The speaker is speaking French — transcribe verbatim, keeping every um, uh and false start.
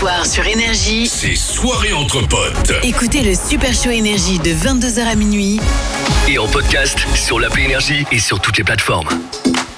soir sur Énergie, c'est soirée entre potes. Écoutez le Super Show Énergie de vingt-deux heures à minuit. Et en podcast sur l'appli Énergie et sur toutes les plateformes.